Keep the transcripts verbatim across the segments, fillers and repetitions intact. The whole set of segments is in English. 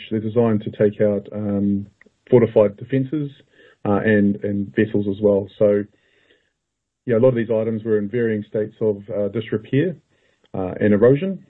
they're designed to take out um, fortified defences uh, and, and vessels as well. So, yeah, a lot of these items were in varying states of uh, disrepair uh, and erosion,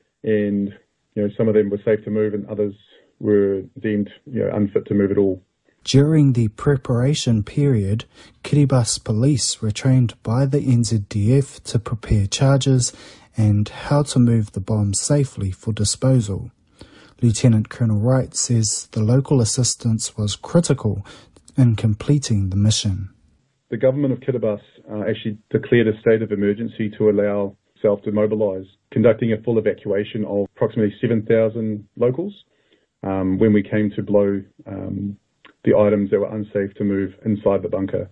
and you know, some of them were safe to move and others were deemed you know, unfit to move at all. During the preparation period, Kiribati police were trained by the N Z D F to prepare charges and how to move the bombs safely for disposal. Lieutenant Colonel Wright says the local assistance was critical in completing the mission. The government of Kiribati uh, actually declared a state of emergency to allow itself to mobilise, conducting a full evacuation of approximately seven thousand locals um, when we came to blow um, the items that were unsafe to move inside the bunker.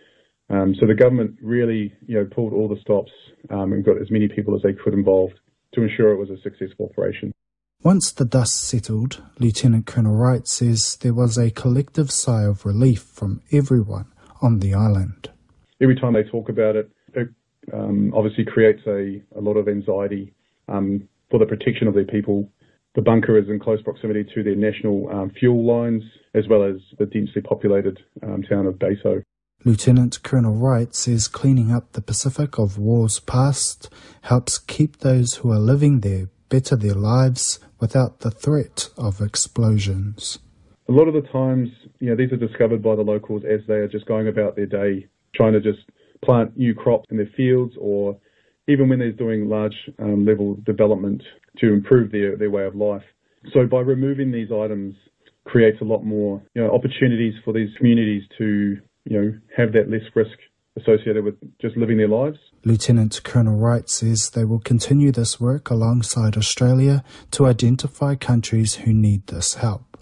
Um, so the government really, you know, pulled all the stops um, and got as many people as they could involved to ensure it was a successful operation. Once the dust settled, Lieutenant Colonel Wright says there was a collective sigh of relief from everyone on the island. Every time they talk about it, it um, obviously creates a, a lot of anxiety um, for the protection of their people. The bunker is in close proximity to their national um, fuel lines, as well as the densely populated um, town of Beso. Lieutenant Colonel Wright says cleaning up the Pacific of wars past helps keep those who are living there better their lives without the threat of explosions. A lot of the times, you know, these are discovered by the locals as they are just going about their day, trying to just plant new crops in their fields, or even when they're doing large um, level development to improve their, their way of life. So by removing these items creates a lot more, you know, opportunities for these communities to, you know, have that less risk associated with just living their lives. Lieutenant Colonel Wright says they will continue this work alongside Australia to identify countries who need this help.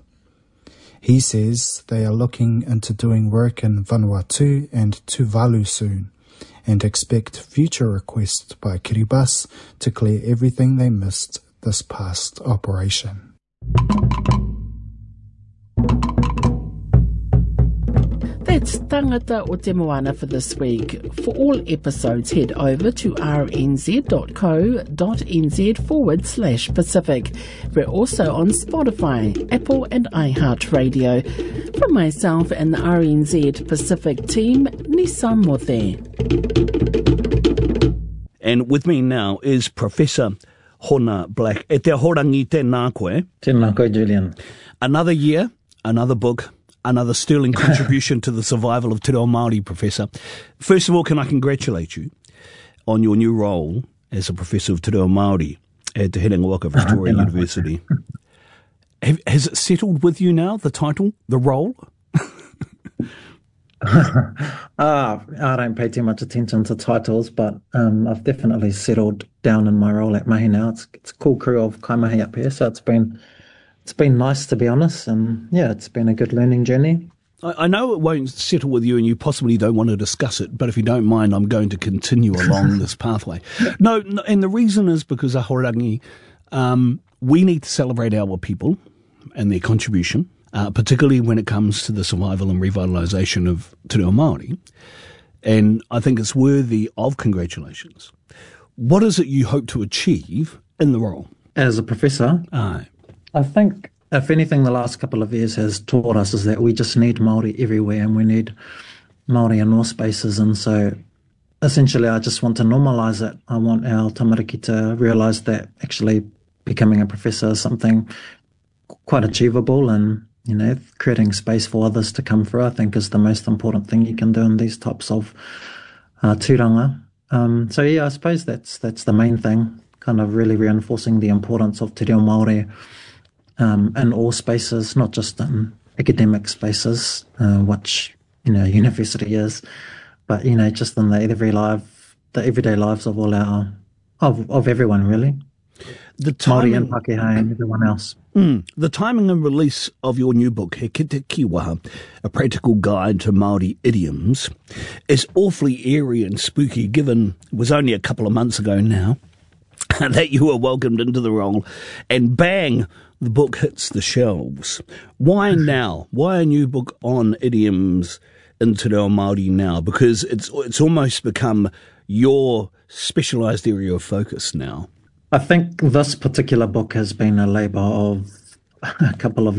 He says they are looking into doing work in Vanuatu and Tuvalu soon, and expect future requests by Kiribati to clear everything they missed this past operation. That's Tangata o Te Moana for this week. For all episodes, head over to rnz.co.nz forward slash Pacific. We're also on Spotify, Apple and iHeartRadio. From myself and the R N Z Pacific team, Nisa Mothe. And with me now is Professor Hona Black. E te horangi tēnā koe. Tēnā koe, Julian. Another year, another book, another sterling contribution to the survival of Te Reo Māori, Professor. First of all, can I congratulate you on your new role as a Professor of Te Reo Māori at Te Herenga Waka Victoria University. Have, has it settled with you now, the title, the role? uh, I don't pay too much attention to titles, but um, I've definitely settled down in my role at Mahi now. It's, it's a cool crew of kaimahi up here, so it's been it's been nice, to be honest, and yeah, it's been a good learning journey. I, I know it won't settle with you and you possibly don't want to discuss it, but if you don't mind, I'm going to continue along this pathway. No, no, and the reason is because Ahorangi, um, we need to celebrate our people and their contribution, uh, particularly when it comes to the survival and revitalisation of Te Reo Māori. And I think it's worthy of congratulations. What is it you hope to achieve in the role? As a professor, Aye. I think, if anything, the last couple of years has taught us is that we just need Māori everywhere, and we need Māori in all spaces. And so, essentially, I just want to normalise it. I want our tamariki to realise that actually becoming a professor is something quite achievable, and, you know, creating space for others to come through, I think, is the most important thing you can do in these types of uh, tūranga. Um, so, yeah, I suppose that's that's the main thing, kind of really reinforcing the importance of Te Reo Māori um, in all spaces, not just in academic spaces, uh, which, you know, university is, but, you know, just in the every life, the everyday lives of all our, of, of everyone, really. The timing, Māori and Pākehā and everyone else. Mm, the timing and release of your new book, He Kite Kiwaha, A Practical Guide to Māori Idioms, is awfully eerie and spooky, given it was only a couple of months ago now that you were welcomed into the role, and bang, the book hits the shelves. Why now? Why a new book on idioms in Te Reo Māori now? Because it's it's almost become your specialised area of focus now. I think this particular book has been a labour of a couple of